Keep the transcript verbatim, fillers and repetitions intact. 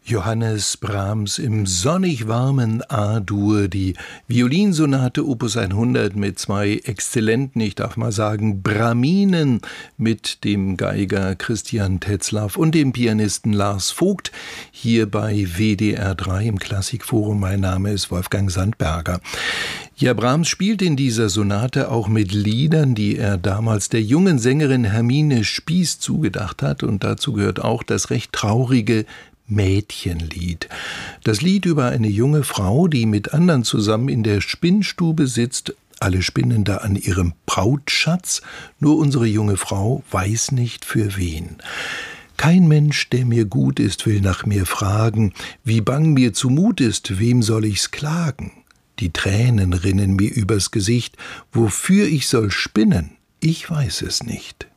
Johannes Brahms im sonnig warmen A-Dur, die Violinsonate Opus hundert mit zwei exzellenten, ich darf mal sagen, Braminen, mit dem Geiger Christian Tetzlaff und dem Pianisten Lars Vogt, hier bei W D R drei im Klassikforum. Mein Name ist Wolfgang Sandberger. Ja, Brahms spielt in dieser Sonate auch mit Liedern, die er damals der jungen Sängerin Hermine Spies zugedacht hat, und dazu gehört auch das recht traurige Mädchenlied. Das Lied über eine junge Frau, die mit anderen zusammen in der Spinnstube sitzt, alle spinnen da an ihrem Brautschatz, nur unsere junge Frau weiß nicht für wen. Kein Mensch, der mir gut ist, will nach mir fragen, wie bang mir zumut ist, wem soll ich's klagen? Die Tränen rinnen mir übers Gesicht, wofür ich soll spinnen, ich weiß es nicht.